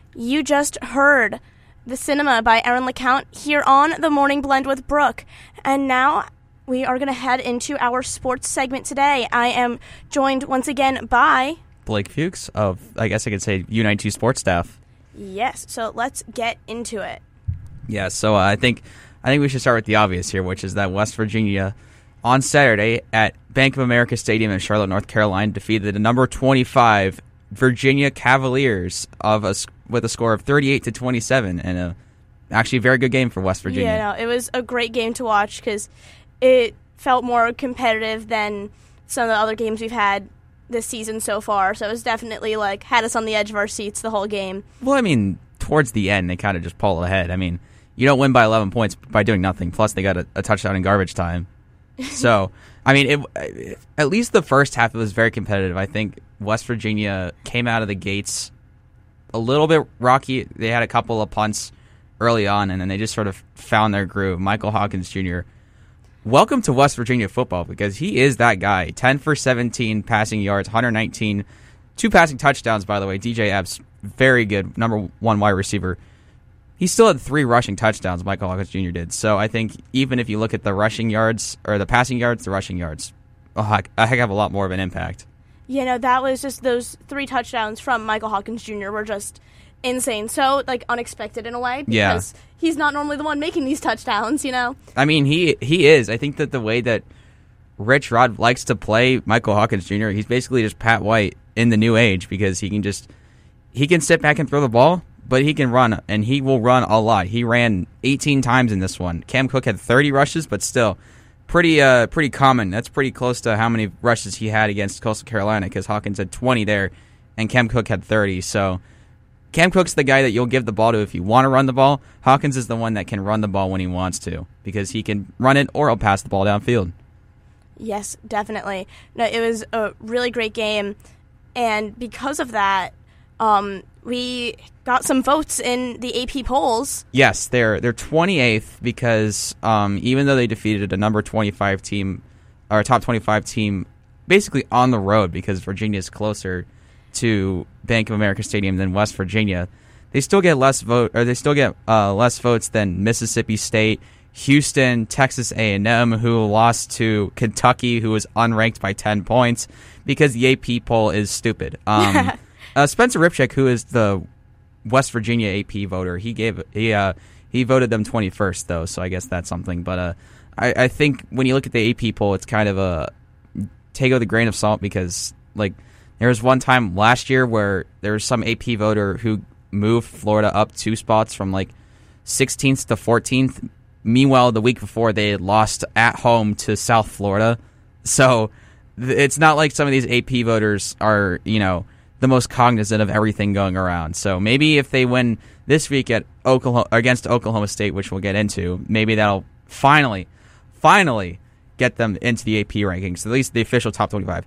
You just heard The Cinema by Aaron LeCount here on The Morning Blend with Brooke. And now we are going to head into our sports segment today. I am joined once again by Blake Fuchs of, I guess I could say, U92 sports staff. Yes, so let's get into it. Yeah, so I think we should start with the obvious here, which is that West Virginia on Saturday at Bank of America Stadium in Charlotte, North Carolina, defeated the number 25 Virginia Cavaliers with a score of 38-27, and actually a very good game for West Virginia. Yeah, no, it was a great game to watch because it felt more competitive than some of the other games we've had this season so far. So it was definitely had us on the edge of our seats the whole game. Well, I mean, towards the end, they kind of just pulled ahead. I mean, you don't win by 11 points by doing nothing. Plus, they got a touchdown in garbage time. So, I mean, at least the first half, it was very competitive. I think West Virginia came out of the gates a little bit rocky. They had a couple of punts early on, and then they just sort of found their groove. Michael Hawkins Jr., welcome to West Virginia football, because he is that guy. 10 for 17 passing yards, 119, 2 passing touchdowns, by the way. DJ Epps, very good, number 1 wide receiver. He still had 3 rushing touchdowns, Michael Hawkins Jr. did. So I think even if you look at the rushing yards, or the passing yards, the rushing yards, a heck of a lot more of an impact. Yeah, no, that was just those 3 touchdowns from Michael Hawkins Jr. were just insane. So, unexpected in a way, because he's not normally the one making these touchdowns, you know? I mean, he is. I think that the way that Rich Rod likes to play Michael Hawkins Jr., he's basically just Pat White in the new age, because he can sit back and throw the ball, but he can run, and he will run a lot. He ran 18 times in this one. Cam Cook had 30 rushes, but still pretty common. That's pretty close to how many rushes he had against Coastal Carolina, because Hawkins had 20 there, and Cam Cook had 30. So Cam Cook's the guy that you'll give the ball to if you want to run the ball. Hawkins is the one that can run the ball when he wants to, because he can run it or he'll pass the ball downfield. Yes, definitely. No, it was a really great game, and because of that, we got some votes in the AP polls. Yes, they're 28th, because even though they defeated a number 25 team, or a top 25 team, basically on the road, because Virginia's closer to Bank of America Stadium than West Virginia, they still get less votes than Mississippi State, Houston, Texas A&M, who lost to Kentucky, who was unranked by 10 points, because the AP poll is stupid. Spencer Ripchick, who is the West Virginia AP voter, he voted them 21st, though, so I guess that's something. But I think when you look at the AP poll, it's kind of a take it with a grain of salt, because there was one time last year where there was some AP voter who moved Florida up 2 spots from 16th to 14th. Meanwhile, the week before, they had lost at home to South Florida. So it's not like some of these AP voters are, the most cognizant of everything going around. So maybe if they win this week at against Oklahoma State, which we'll get into, maybe that'll finally get them into the AP rankings, at least the official top 25.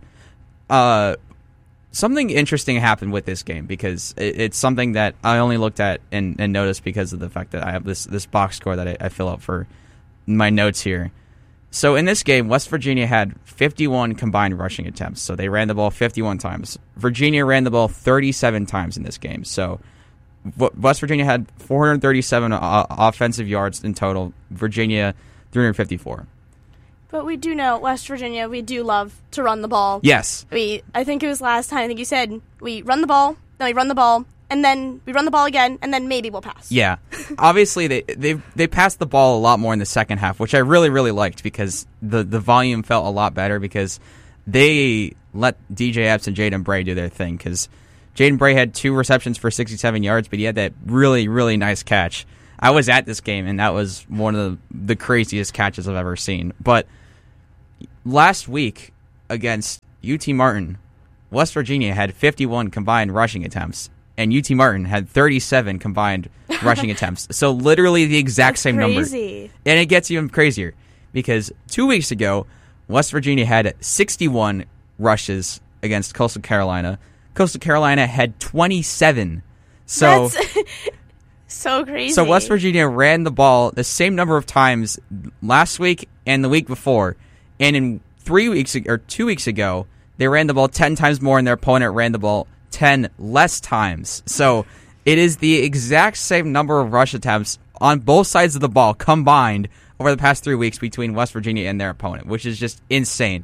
Something interesting happened with this game, because it's something that I only looked at and noticed because of the fact that I have this box score that I fill out for my notes here. So in this game, West Virginia had 51 combined rushing attempts. So they ran the ball 51 times. Virginia ran the ball 37 times in this game. So West Virginia had 437 offensive yards in total. Virginia, 354. But we do know, West Virginia, we do love to run the ball. Yes. I think it was last time, I think you said, we run the ball, then we run the ball, and then we run the ball again, and then maybe we'll pass. Yeah. Obviously, they passed the ball a lot more in the second half, which I really, really liked, because the volume felt a lot better, because they let DJ Epps and Jaden Bray do their thing, because Jaden Bray had 2 receptions for 67 yards, but he had that really, really nice catch. I was at this game, and that was one of the craziest catches I've ever seen. But last week against UT Martin, West Virginia had 51 combined rushing attempts, and UT Martin had 37 combined rushing attempts. So literally the exact same number. And it gets even crazier, because 2 weeks ago, West Virginia had 61 rushes against Coastal Carolina. Coastal Carolina had 27. So that's so crazy. So West Virginia ran the ball the same number of times last week and the week before. And in 2 weeks ago, they ran the ball 10 times more, and their opponent ran the ball 10 less times. So It is the exact same number of rush attempts on both sides of the ball combined over the past 3 weeks between West Virginia and their opponent, which is just insane.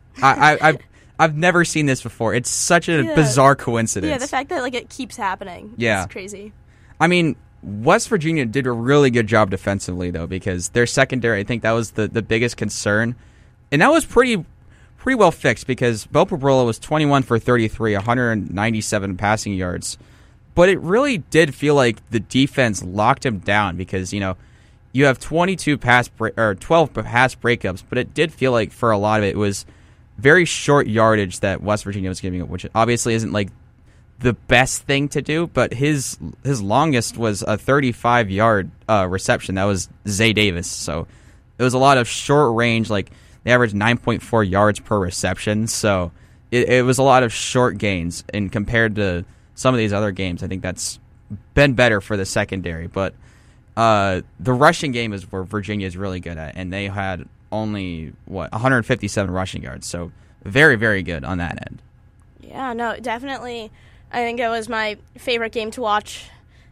I've never seen this before. It's such a bizarre coincidence. Yeah, the fact that it keeps happening. Yeah. It's crazy. I mean, West Virginia did a really good job defensively, though, because their secondary, I think that was the biggest concern. And that was pretty well fixed because Bo Pribula was 21 for 33, 197 passing yards. But it really did feel like the defense locked him down because, you have 12 pass breakups, but it did feel like for a lot of it was very short yardage that West Virginia was giving up, which obviously isn't the best thing to do, but his longest was a 35-yard reception. That was Zay Davis. So it was a lot of short range. They averaged 9.4 yards per reception. So it was a lot of short gains. And compared to some of these other games, I think that's been better for the secondary. But the rushing game is where Virginia is really good at, and they had only 157 rushing yards. So very, very good on that end. Yeah, no, definitely. I think it was my favorite game to watch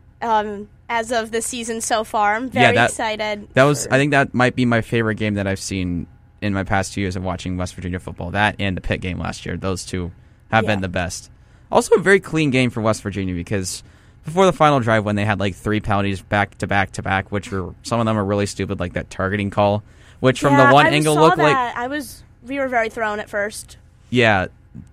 as of the season so far. I'm very excited. I think that might be my favorite game that I've seen in my past 2 years of watching West Virginia football. That and the Pitt game last year. Those two have been the best. Also a very clean game for West Virginia because before the final drive when they had 3 penalties back to back to back, which were some of them are really stupid, like that targeting call, which from the one angle looked we were very thrown at first. Yeah,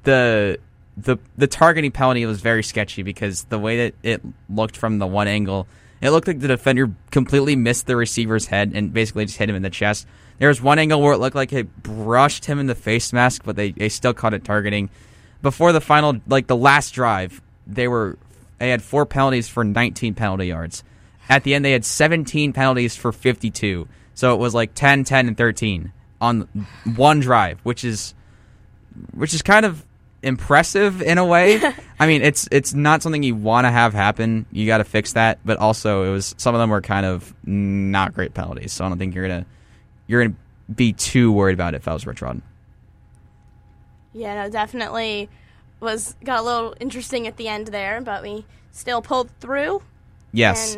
the targeting penalty was very sketchy because the way that it looked from the one angle, it looked like the defender completely missed the receiver's head and basically just hit him in the chest. There was one angle where it looked like it brushed him in the face mask, but they still caught it targeting. Before the final, the last drive, they had 4 penalties for 19 penalty yards. At the end, they had 17 penalties for 52. So it was 10, 10, and 13 on one drive, which is kind of impressive in a way. I mean, it's not something you want to have happen. You got to fix that. But also, some of them were kind of not great penalties. So I don't think you're gonna be too worried about it if I was Rich Rod. Yeah, no, definitely got a little interesting at the end there, but we still pulled through. Yes.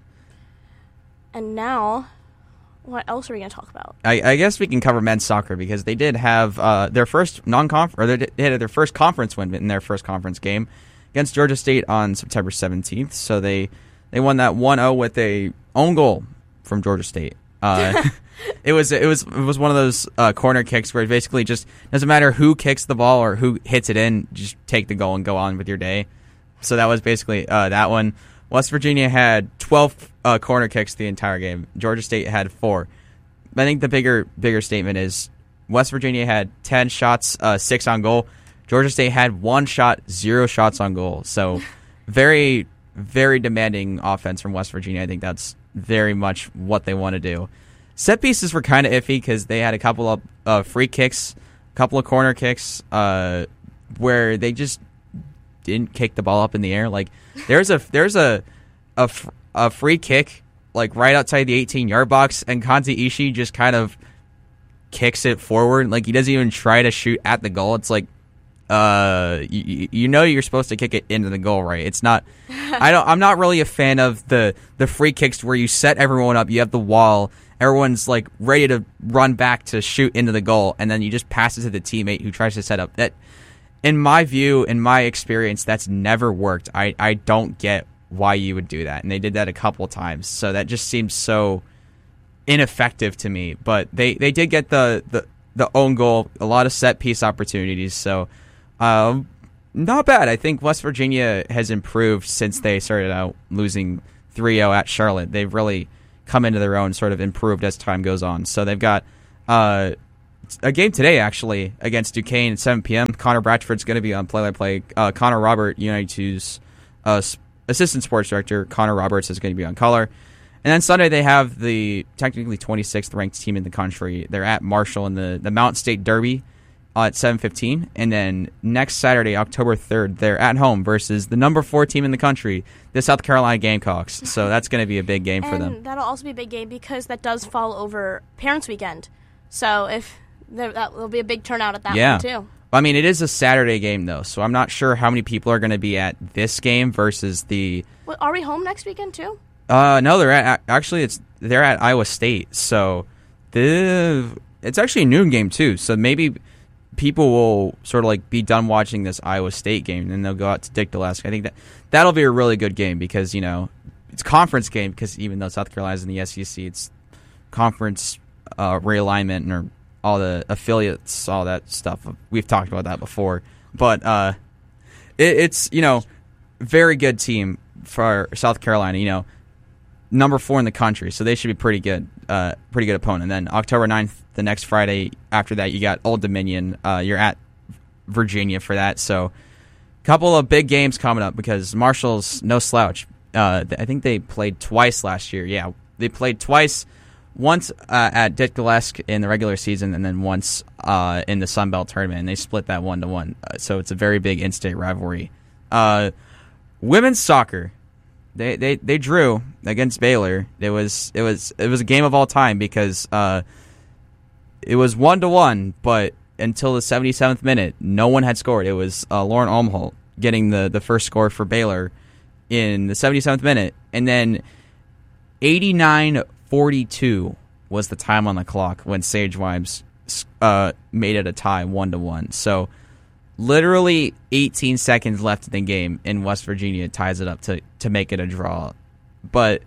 And now, what else are we going to talk about? I guess we can cover men's soccer because they did have their first they had their first conference win in their first conference game against Georgia State on September 17th. So they won that 1-0 with a own goal from Georgia State. It was one of those corner kicks where it basically just doesn't matter who kicks the ball or who hits it in, just take the goal and go on with your day. So that was basically that one. West Virginia had 12 corner kicks the entire game. Georgia State had 4. I think the bigger statement is West Virginia had 10 shots, 6 on goal. Georgia State had 1 shot, 0 shots on goal. So very, very demanding offense from West Virginia. I think that's very much what they want to do. Set pieces were kind of iffy because they had a couple of free kicks, a couple of corner kicks where they just didn't kick the ball up in the air. There's a free kick right outside the 18-yard box, and Kanzi Ishii just kind of kicks it forward. He doesn't even try to shoot at the goal. It's you're supposed to kick it into the goal, right? It's not. I'm not really a fan of the free kicks where you set everyone up. You have the wall. Everyone's ready to run back to shoot into the goal, and then you just pass it to the teammate who tries to set up. That, in my view, in my experience, that's never worked. I don't get why you would do that, and they did that a couple times. So that just seems so ineffective to me. But they did get the own goal, a lot of set piece opportunities. So not bad. I think West Virginia has improved since they started out losing 3-0 at Charlotte. They've really come into their own, sort of improved as time goes on. So they've got a game today, actually, against Duquesne at 7 p.m. Connor Bradford's going to be on play-by-play. Connor Robert, United2's assistant sports director, Connor Roberts, is going to be on color. And then Sunday they have the technically 26th ranked team in the country. They're at Marshall in the Mount State Derby at 7:15. And then next Saturday, October 3rd, they're at home versus the number 4 team in the country, the South Carolina Gamecocks. So that's going to be a big game for them. And that'll also be a big game because that does fall over Parents Weekend. So that will be a big turnout at that one, too. I mean, it is a Saturday game, though, so I'm not sure how many people are going to be at this game versus the... Well, are we home next weekend, too? No, they're at Iowa State, so it's actually a noon game, too, so maybe people will sort of like be done watching this Iowa State game, and then they'll go out to Dick Gillespie. I think that'll be a really good game because, you know, it's a conference game because even though South Carolina's in the SEC, it's conference realignment or all the affiliates, all that stuff. We've talked about that before. But it's, you know, very good team for South Carolina, you know, number 4 in the country, so they should be pretty good opponent. And then October 9th, the next Friday after that, you got Old Dominion. You're at Virginia for that. So a couple of big games coming up because Marshall's no slouch. I think they played twice last year. Yeah, they played twice. Once at Dick Gillespie in the regular season, and then once in the Sun Belt tournament, and they split that 1-1. So it's a very big in-state rivalry. Women's soccer, they drew against Baylor. It was a game of all time because it was 1-1, but until the 77th minute, no one had scored. It was Lauren Umholt getting the first score for Baylor in the 77th minute, and then 89:42 was the time on the clock when Sage Wimes made it a tie 1-1. So literally 18 seconds left in the game, and West Virginia ties it up to make it a draw. But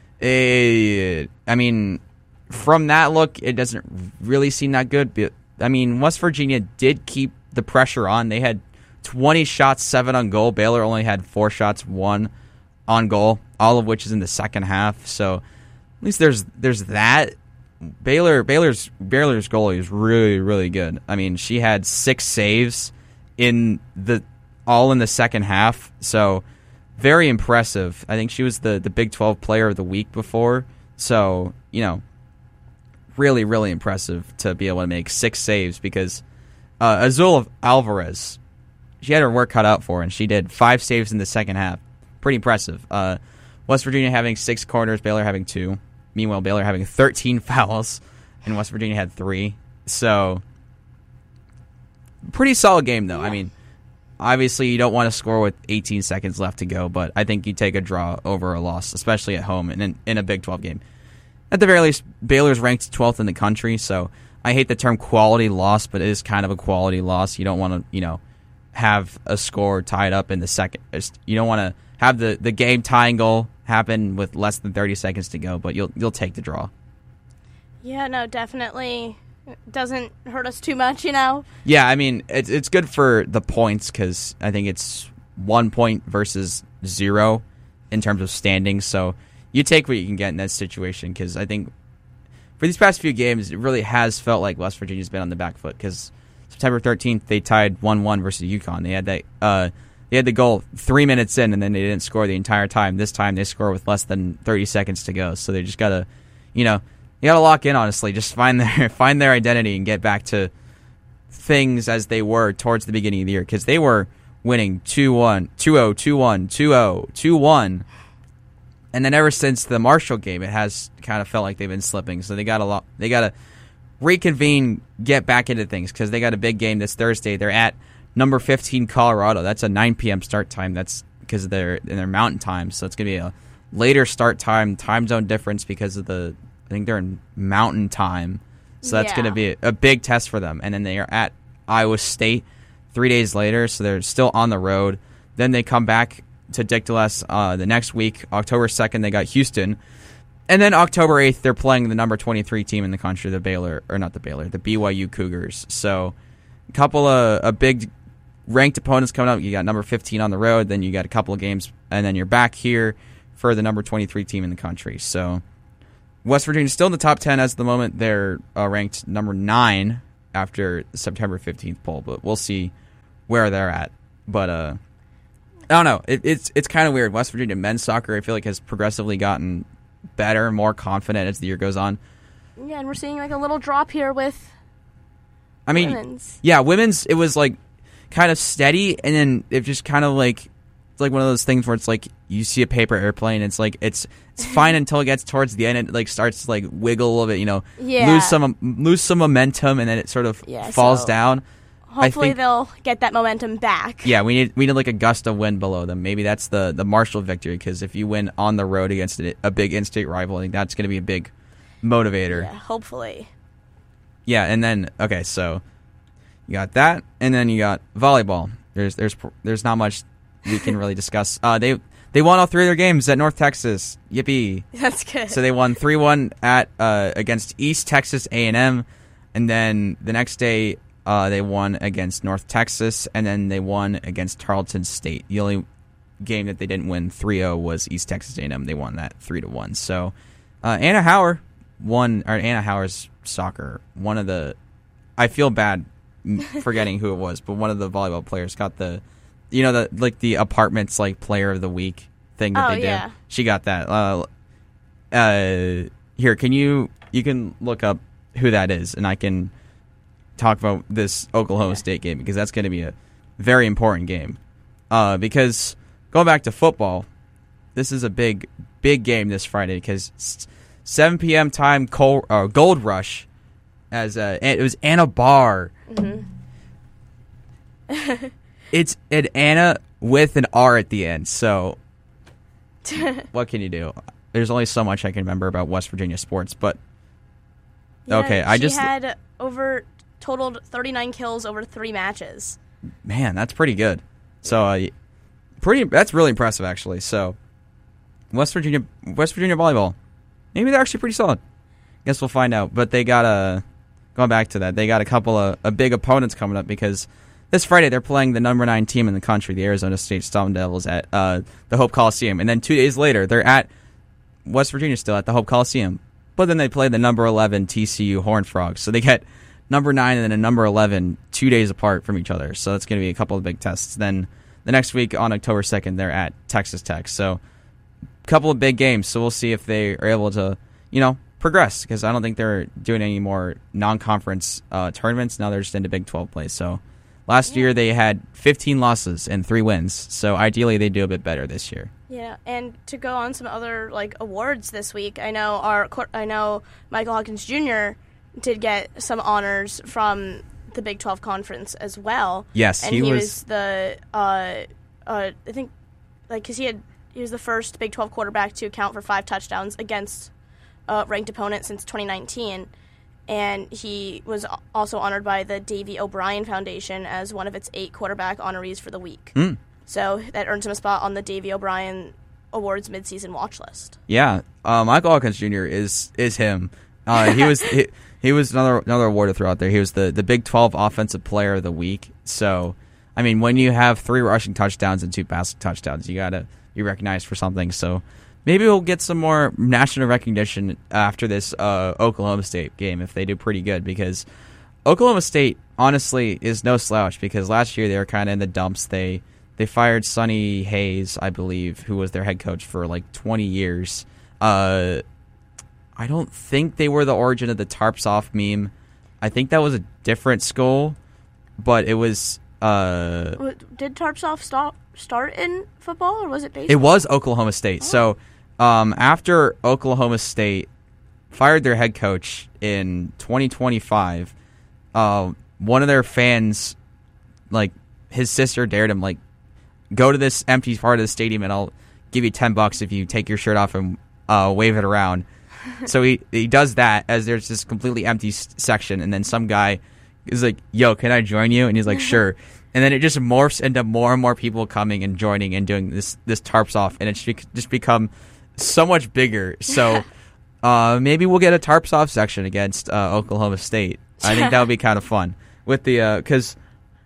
I mean, from that look, it doesn't really seem that good. But I mean, West Virginia did keep the pressure on. They had 20 shots, 7 on goal. Baylor only had 4 shots, 1 on goal, all of which is in the second half. So at least there's that. Baylor's goalie is really, really good. I mean, she had 6 saves all in the second half. So very impressive. I think she was the Big 12 Player of the Week before. So, you know, really, really impressive to be able to make 6 saves because Azul Alvarez, she had her work cut out for her, and she did 5 saves in the second half. Pretty impressive. West Virginia having 6 corners, Baylor having 2. Meanwhile, Baylor having 13 fouls, and West Virginia had 3. So, pretty solid game, though. Yeah. I mean, obviously you don't want to score with 18 seconds left to go, but I think you take a draw over a loss, especially at home and in a Big 12 game. At the very least, Baylor's ranked 12th in the country, so I hate the term quality loss, but it is kind of a quality loss. You don't want to, you know, have a score tied up in the second. You don't want to have the game tying goal happen with less than 30 seconds to go, but you'll take the draw. Yeah, no, definitely doesn't hurt us too much, you know? Yeah, I mean, it's good for the points because I think it's 1 point versus 0 in terms of standings, so you take what you can get in that situation because I think for these past few games, it really has felt like West Virginia's been on the back foot because September 13th, they tied 1-1 versus UConn. They had that... They had the goal 3 minutes in, and then they didn't score the entire time. This time, they score with less than 30 seconds to go. So they just gotta, you gotta lock in. Honestly, just find their identity and get back to things as they were towards the beginning of the year because they were winning 2-1, 2-0, 2-1, 2-0, 2-1, and then ever since the Marshall game, it has kind of felt like they've been slipping. So they gotta reconvene, get back into things because they got a big game this Thursday. They're at number 15 Colorado. That's a 9 p.m. start time. That's because of their mountain time. So it's going to be a later start time zone difference because of I think they're in mountain time. So that's going to be a big test for them. And then they are at Iowa State 3 days later. So they're still on the road. Then they come back to Dick Gillespie the next week. October 2nd, they got Houston. And then October 8th, they're playing the number 23 team in the country, the BYU Cougars. So a couple of big ranked opponents coming up. You got number 15 on the road, then you got a couple of games, and then you're back here for the number 23 team in the country. So West Virginia's still in the top 10 as of the moment. They're ranked number 9 after the September 15th poll, but we'll see where they're at. But I don't know. It's kind of weird. West Virginia men's soccer, I feel like, has progressively gotten better, more confident as the year goes on. Yeah, and we're seeing like a little drop here with women's. Yeah, women's, it was like kind of steady, and then it just kind of like it's like one of those things where it's like you see a paper airplane, it's like it's fine until it gets towards the end, and it like starts to like wiggle a little bit, lose some momentum, and then it sort of falls down. Hopefully they'll get that momentum back. Yeah, we need like a gust of wind below them. Maybe that's the Marshall victory, because if you win on the road against a big in-state rival, I think that's going to be a big motivator. Yeah, hopefully. Yeah, and then okay, so you got that, and then you got volleyball. There's not much we can really discuss. They won all 3 of their games at North Texas. Yippee! That's good. So they won 3-1 at against East Texas A&M, and then the next day they won against North Texas, and then they won against Tarleton State. The only game that they didn't win 3-0 was East Texas A&M. They won that 3-1. So Anna Hauer's soccer. One of the, I feel bad forgetting who it was, but one of the volleyball players got the the apartments like player of the week thing that they did. She got that. Here, you can look up who that is, and I can talk about this Oklahoma State game, because that's going to be a very important game. Because going back to football, this is a big game this Friday, because 7 p.m. time Gold Rush, as it was Anna Barr. Mm-hmm. It's an Anna with an R at the end, so what can you do? There's only so much I can remember about West Virginia sports, but okay, she had totaled 39 kills over 3 matches. Man, that's pretty good. So that's really impressive, actually. So West Virginia volleyball, maybe they're actually pretty solid. Guess we'll find out. But they got going back to that, they got a couple of big opponents coming up, because this Friday they're playing the number 9 team in the country, the Arizona State Storm Devils, at the Hope Coliseum, and then 2 days later they're at West Virginia still at the Hope Coliseum. But then they play the number 11 TCU Horned Frogs, so they get number 9 and then a number 11 2 days apart from each other. So that's going to be a couple of big tests. Then the next week on October 2nd, they're at Texas Tech. So a couple of big games. So we'll see if they are able to, progress, because I don't think they're doing any more non-conference tournaments. Now they're just into Big 12 play. So last year they had 15 losses and 3 wins. So ideally they do a bit better this year. Yeah, and to go on some other awards this week, I know Michael Hawkins Jr. did get some honors from the Big 12 Conference as well. Yes, and he was the I think because he was the first Big 12 quarterback to account for 5 touchdowns against ranked opponent since 2019, and he was also honored by the Davy O'Brien Foundation as one of its 8 quarterback honorees for the week. So that earns him a spot on the Davy O'Brien Awards midseason watch list. Yeah, Michael Hawkins Jr. is him. He was another award to throw out there. He was the Big 12 Offensive Player of the Week. So, I mean, when you have 3 rushing touchdowns and 2 passing touchdowns, you got to be recognized for something. So maybe we'll get some more national recognition after this Oklahoma State game if they do pretty good, because Oklahoma State, honestly, is no slouch, because last year they were kind of in the dumps. They fired Sonny Hayes, I believe, who was their head coach for 20 years. I don't think they were the origin of the tarps off meme. I think that was a different school, but it was... Did tarps off start in football, or was it baseball? It was Oklahoma State. Oh. So after Oklahoma State fired their head coach in 2025, one of their fans, his sister dared him, go to this empty part of the stadium and I'll give you $10 if you take your shirt off and wave it around. So he does that as there's this completely empty section, and then some guy is like, yo, can I join you? And he's like, sure. And then it just morphs into more and more people coming and joining and doing this tarps off, and it's just become so much bigger. So maybe we'll get a tarps off section against Oklahoma State. I think that would be kind of fun with the because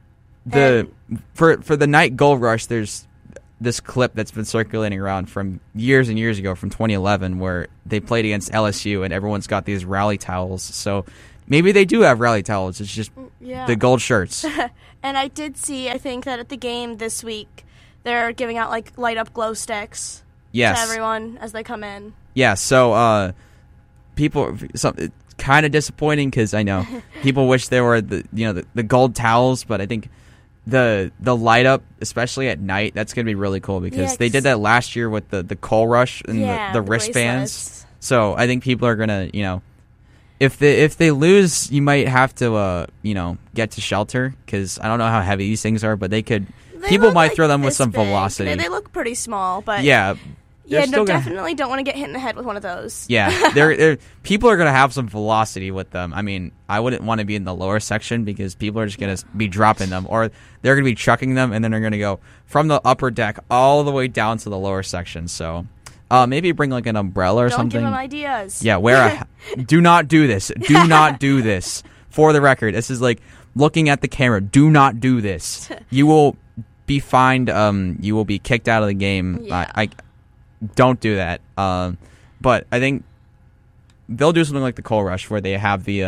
for the night Gold Rush, there's this clip that's been circulating around from years and years ago, from 2011, where they played against LSU and everyone's got these rally towels. So maybe they do have rally towels. It's just the gold shirts. And I did see, I think, that at the game this week, they're giving out light up glow sticks to everyone as they come in. Yeah, so it's kind of disappointing, because I know people wish there were the gold towels, but I think the light up, especially at night, that's going to be really cool, because they did that last year with the Coal Rush and the wristbands. So I think people are going to, If they lose, you might have to get to shelter because I don't know how heavy these things are, but people might throw them with some velocity. They look pretty small, but yeah. Definitely don't want to get hit in the head with one of those. Yeah, people are going to have some velocity with them. I mean, I wouldn't want to be in the lower section because people are just going to be dropping them, or they're going to be chucking them, and then they're going to go from the upper deck all the way down to the lower section. So maybe bring like an umbrella or something. Don't give them ideas. Yeah, do not do this. Do not do this. For the record, this is like looking at the camera. Do not do this. You will be fined. You will be kicked out of the game. Yeah. Don't do that. But I think they'll do something like the Coal Rush where they have the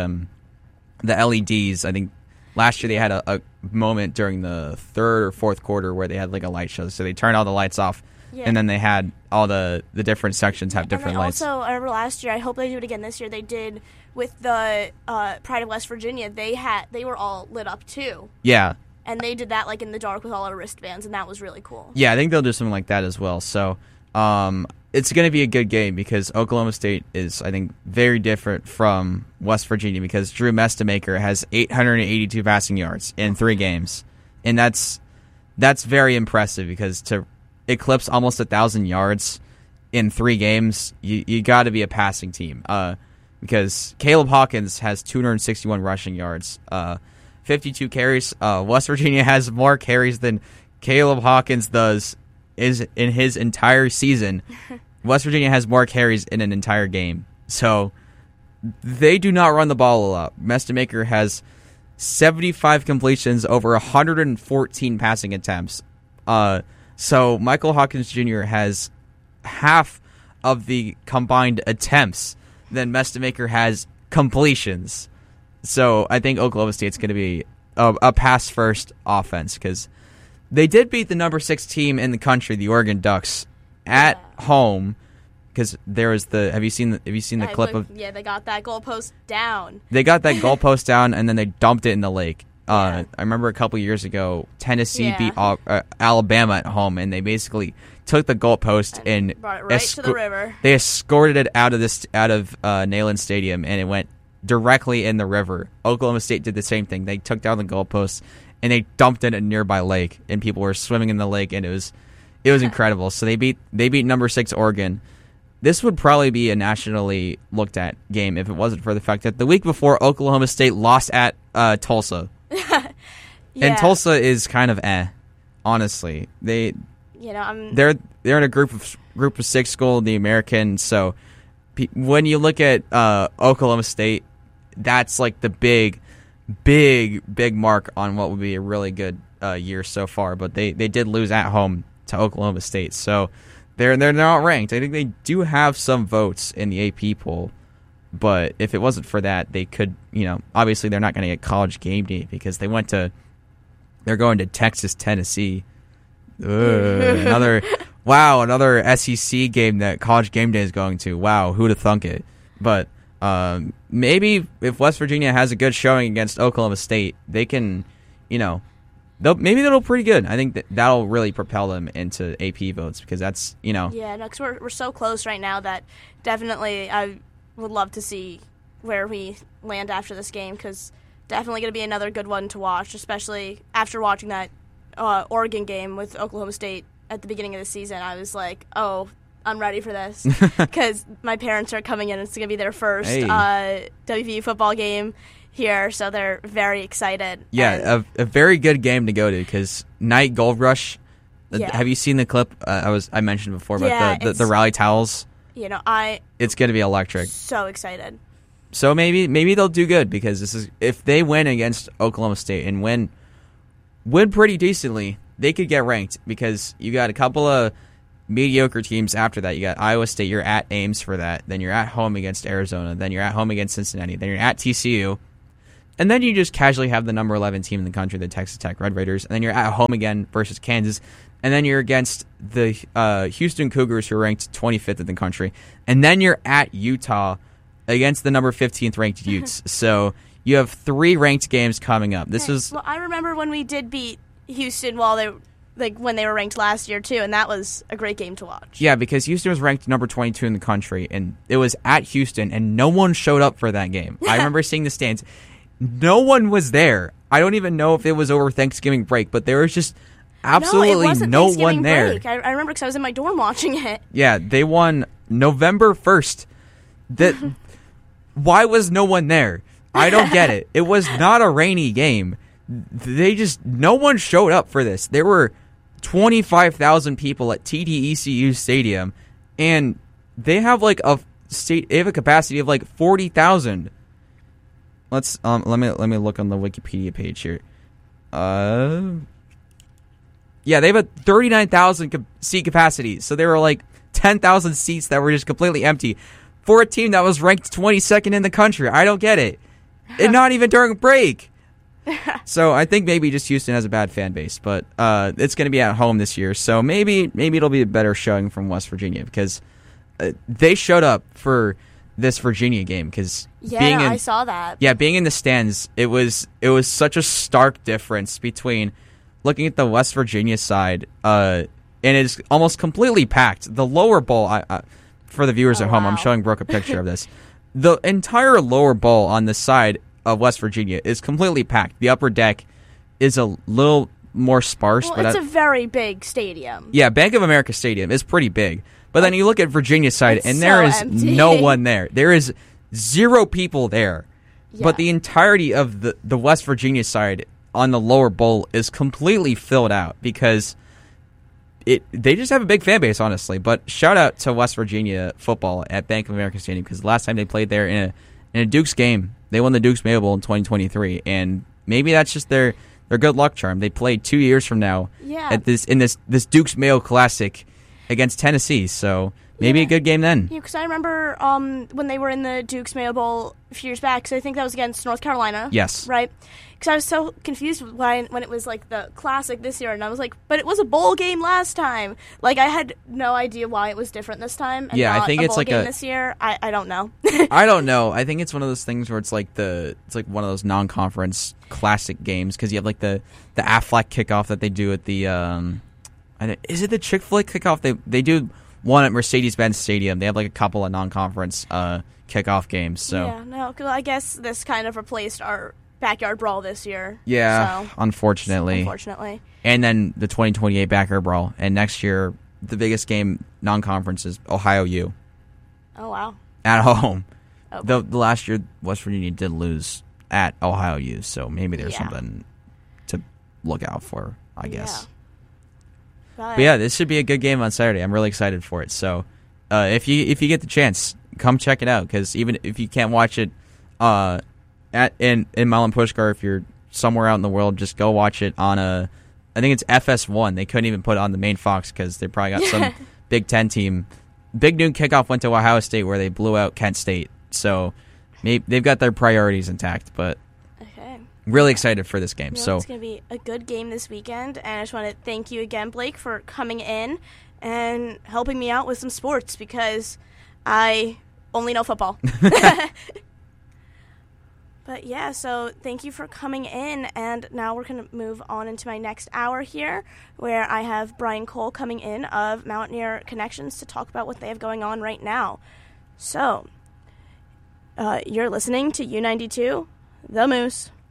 LEDs. I think last year they had a moment during the third or fourth quarter where they had like a light show. So they turned all the lights off, and then they had all the different sections have different lights. Also, I remember last year, I hope they do it again this year, they did with the Pride of West Virginia, they were all lit up too. Yeah. And they did that like in the dark with all our wristbands, and that was really cool. Yeah, I think they'll do something like that as well. So it's going to be a good game because Oklahoma State is, I think, very different from West Virginia because Drew Mestemaker has 882 passing yards in 3 games. And that's very impressive because to eclipse almost 1,000 yards in 3 games, you got to be a passing team. Because Caleb Hawkins has 261 rushing yards, 52 carries. West Virginia has more carries than Caleb Hawkins is in his entire season. West Virginia has more carries in an entire game. So they do not run the ball a lot. Mestemaker has 75 completions over 114 passing attempts. So Michael Hawkins Jr. has half of the combined attempts than Mestemaker has completions. So I think Oklahoma State's going to be a pass-first offense because they did beat the number 6 team in the country, the Oregon Ducks, at home. Because there was have you seen the clip of? Yeah, they got that goalpost down. They got that goalpost down, and then they dumped it in the lake. I remember a couple years ago, Tennessee beat Alabama at home, and they basically took the goalpost and brought it right to the river. They escorted it out of Neyland Stadium, and it went directly in the river. Oklahoma State did the same thing. They took down the goalpost and they dumped it in a nearby lake, and people were swimming in the lake, and it was incredible. So they beat number 6 Oregon. This would probably be a nationally looked at game if it wasn't for the fact that the week before Oklahoma State lost at Tulsa. And Tulsa is kind of honestly. They're in a group of 6 school, the American. So when you look at Oklahoma State, that's like the big mark on what would be a really good year so far. But they did lose at home to Oklahoma State, so they're not ranked. I think they do have some votes in the AP poll, but if it wasn't for that, they could, obviously they're not going to get College Game Day because they're going to Texas, Tennessee. Another SEC game that College Game Day is going to. Wow, who'd have thunk it? But maybe if West Virginia has a good showing against Oklahoma State, they can, maybe that'll pretty good. I think that'll really propel them into AP votes because that's, Yeah, no, because we're so close right now that definitely I would love to see where we land after this game because definitely going to be another good one to watch, especially after watching that Oregon game with Oklahoma State at the beginning of the season. I was like, oh, I'm ready for this because my parents are coming in. It's going to be their first WVU football game here, so they're very excited. Yeah, a very good game to go to because Night Gold Rush. Have you seen the clip I mentioned before about the rally towels? It's going to be electric. So excited. So maybe they'll do good because this is if they win against Oklahoma State and win pretty decently, they could get ranked because you got a couple of mediocre teams after that. You got Iowa State, you're at Ames for that. Then you're at home against Arizona. Then you're at home against Cincinnati. Then you're at TCU. And then you just casually have the number 11 team in the country, the Texas Tech Red Raiders. And then you're at home again versus Kansas. And then you're against the Houston Cougars, who are ranked 25th in the country. And then you're at Utah against the number 15th ranked Utes. So you have 3 ranked games coming up. Well, I remember when we did beat Houston while like when they were ranked last year too, and that was a great game to watch. Yeah, because Houston was ranked number 22 in the country, and it was at Houston, and no one showed up for that game. I remember seeing the stands. No one was there. I don't even know if it was over Thanksgiving break, but there was just absolutely no one there. Break. I remember because I was in my dorm watching it. Yeah, they won November 1st. Why was no one there? I don't get it. It was not a rainy game. No one showed up for this. There were 25,000 people at TDECU Stadium, and they have like a capacity of like 40,000. Let me look on the Wikipedia page here. Yeah, they have a 39,000 seat capacity, so there were like 10,000 seats that were just completely empty for a team that was ranked 22nd in the country. I don't get it. And not even during break. So I think maybe just Houston has a bad fan base, but it's going to be at home this year, so maybe it'll be a better showing from West Virginia because they showed up for this Virginia game. Because I saw that. Yeah, being in the stands, it was such a stark difference between looking at the West Virginia side, and it's almost completely packed. The lower bowl, for the viewers at home, I'm showing Brooke a picture of this. The entire lower bowl on the side of West Virginia is completely packed. The upper deck is a little more sparse. Well, but it's a very big stadium. Yeah, Bank of America Stadium is pretty big. But then you look at Virginia's side, and there is empty. no one there. There is 0 people there. Yeah. But the entirety of the West Virginia side on the lower bowl is completely filled out because they just have a big fan base, honestly. But shout out to West Virginia football at Bank of America Stadium because the last time they played there in a Dukes game, they won the Dukes Mayo Bowl in 2023, and maybe that's just their good luck charm. They play 2 years from now at this Dukes Mayo Classic against Tennessee, so maybe a good game then. Yeah, because I remember when they were in the Dukes Mayo Bowl a few years back, so I think that was against North Carolina. Yes. Right? Because I was so confused when it was like the Classic this year, and I was like, but it was a bowl game last time. Like, I had no idea why it was different this time. And yeah, not I think a it's bowl like game this year. I don't know. I don't know. I think it's one of those things where it's like one of those non-conference classic games because you have like the Aflac kickoff that they do at the is it the Chick-fil-A kickoff? They do one at Mercedes-Benz Stadium. They have like a couple of non-conference kickoff games. So yeah, no, 'cause I guess this kind of replaced our backyard brawl this year. Yeah, so, unfortunately. And then the 2028 backyard brawl, and next year the biggest game non-conference is Ohio U. Oh wow! At home. Okay. The last year West Virginia did lose at Ohio U, so maybe there's something to look out for, I guess. But yeah, this should be a good game on Saturday. I'm really excited for it. So if you get the chance, come check it out. Because even if you can't watch it in Milan Pushkar, if you're somewhere out in the world, just go watch it on I think it's FS1. They couldn't even put it on the main Fox because they probably got some Big Ten team. Big noon kickoff went to Ohio State where they blew out Kent State. So maybe they've got their priorities intact. But really excited for this game. So it's going to be a good game this weekend, and I just want to thank you again, Blake, for coming in and helping me out with some sports because I only know football. But yeah, so thank you for coming in, and now we're going to move on into my next hour here, where I have Brian Cole coming in of Mountaineer Connections to talk about what they have going on right now. So, you're listening to U92, The Moose.